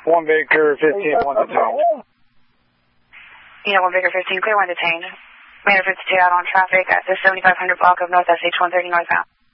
1 Baker 15, 1 detained. Yeah, 1 Baker 15, clear 1 detained. Radar 52 out on traffic at the 7500 block of North SH 130 northbound.